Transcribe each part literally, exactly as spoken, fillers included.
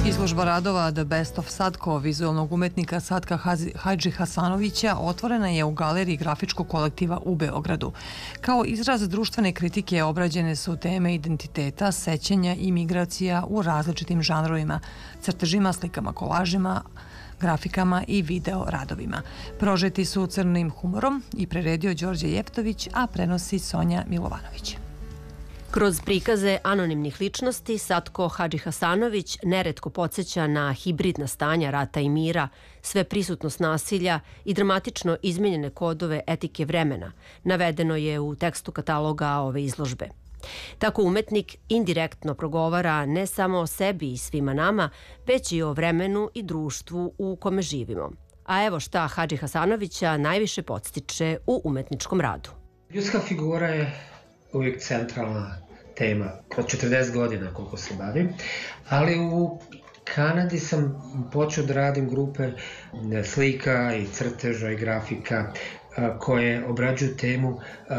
Izložba radova The Best of Satko vizualnog umetnika Satka Hadži Hasanovića otvorena je u galeriji grafičkog kolektiva u Beogradu. Kao izraz društvene kritike obrađene su teme identiteta, sećanja i migracija u različitim žanrovima, crtežima, slikama, kolažima, grafikama i video radovima. Prožeti su crnim humorom i preredio Đorđe Jeftović, a prenosi Sonja Milovanović. Kroz prikaze anonimnih ličnosti, Satko Hadži Hasanović neretko podsjeća na hibridna stanja rata i mira, sve prisutnost nasilja i dramatično izmenjene kodove etike vremena, navedeno je u tekstu kataloga ove izložbe. Tako umetnik indirektno progovara ne samo o sebi i svima nama, već i o vremenu i društvu u kome živimo. A evo šta Hadži Hasanovića najviše podstiče u umetničkom radu. Ljudska figura je uvijek centralna tema, kroz četrdeset godina koliko se bavim, ali u Kanadi sam počeo da radim grupe slika i crteža i grafika koje obrađuju temu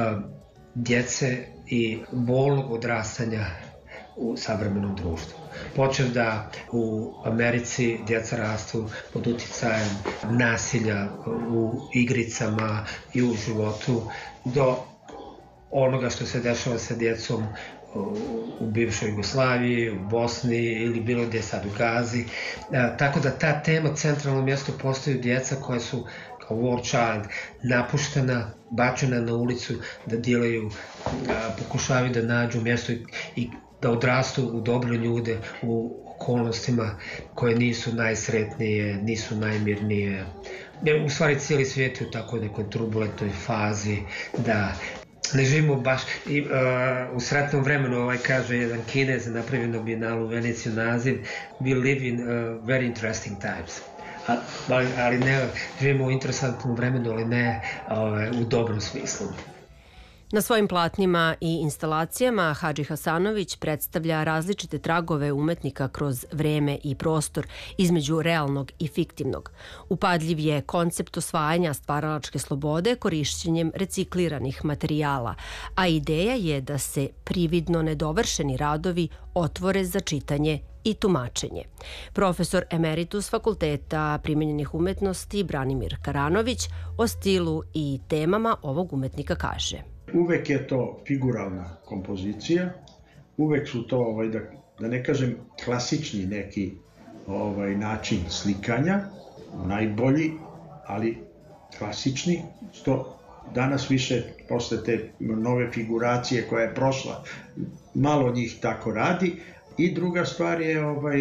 djece i bolnog odrastanja u savremenom društvu. Počeo da u Americi djeca rastu pod uticajem nasilja u igricama i u životu do onoga što se dešava sa djecom u bivšoj Jugoslaviji, u Bosni ili bilo gdje sad u Gazi. E, tako da ta tema centralno mjesto postaju djeca koja su kao war child napuštena, bačena na ulicu da dilaju, pokušavaju da nađu mjesto i, i da odrastu u dobre ljude u okolnostima koje nisu najsretnije, nisu najmirnije. U stvari cijeli svijet je u takoj nekoj turbulentnoj fazi da ne živimo baš i, uh, u sretnom vremenu. Ovaj kaže jedan Kinez napravio na Bijenalu u Veneciju naziv We live in uh, very interesting times. Ali, ali ne, živimo u interesantnom vremenu, ali ne uh, u dobrom smislu. Na svojim platnima i instalacijama Hadži Hasanović predstavlja različite tragove umetnika kroz vreme i prostor između realnog i fiktivnog. Upadljiv je koncept osvajanja stvaralačke slobode korišćenjem recikliranih materijala, a ideja je da se prividno nedovršeni radovi otvore za čitanje i tumačenje. Profesor emeritus Fakulteta primenjenih umetnosti Branimir Karanović o stilu i temama ovog umetnika kaže: Uvek je to figuralna kompozicija, uvek su to, ovaj, da, da ne kažem, klasični neki ovaj, način slikanja, najbolji, ali klasični, što danas više, posle te nove figuracije koja je prošla, malo njih tako radi. I druga stvar je, ovaj,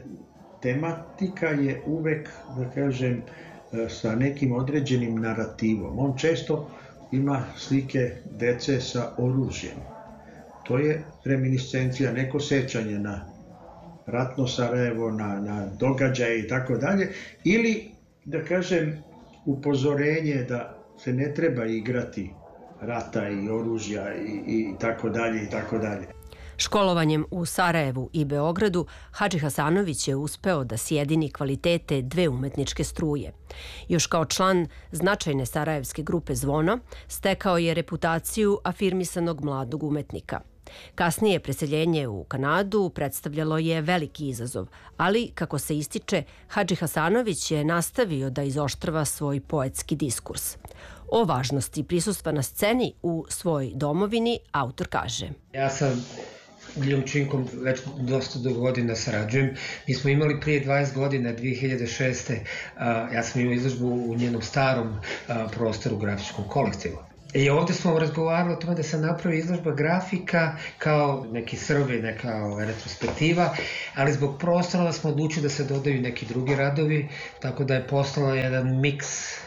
tematika je uvek, da kažem, sa nekim određenim narativom. On često ima slike dece sa oružjem. To je reminiscencija, neko sećanje na ratno Sarajevo, na, na događaje i tako dalje, ili, da kažem, upozorenje da se ne treba igrati rata i oružja i, i tako dalje i tako dalje. Školovanjem u Sarajevu i Beogradu, Hadži Hasanović je uspeo da sjedini kvalitete dve umetničke struje. Još kao član značajne sarajevske grupe Zvono, stekao je reputaciju afirmisanog mladog umetnika. Kasnije preseljenje u Kanadu predstavljalo je veliki izazov, ali, kako se ističe, Hadži Hasanović je nastavio da izoštrava svoj poetski diskurs. O važnosti prisustva na sceni u svojoj domovini autor kaže: Ja sam Iljom Činkom već dosta do godina sarađujem. Mi smo imali prije dvadeset godina, dve hiljade šeste. Ja sam imao izložbu u njenom starom prostoru grafičkom kolektivu. I ovdje smo razgovarali o tome da se napravi izložba grafika kao neki survey, neka retrospektiva, ali zbog prostora smo odlučili da se dodaju neki drugi radovi, tako da je postala jedan miks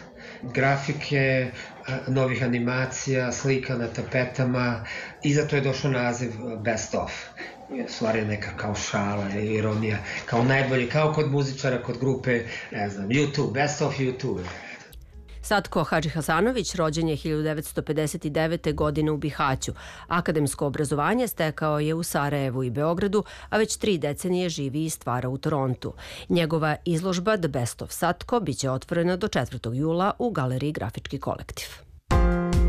grafike, novih animacija, slika na tapetama i zato je došao naziv Best of. Stvar je neka kao šala, ironija, kao najbolje, kao kod muzičara, kod grupe, ne znam, YouTube, Best of YouTube. Satko Hadži Hasanović rođen je hiljadu devetsto pedeset devete. godine u Bihaću. Akademsko obrazovanje stekao je u Sarajevu i Beogradu, a već tri decenije živi i stvara u Torontu. Njegova izložba The Best of Satko biće otvorena do četvrtog jula u galeriji Grafički kolektiv.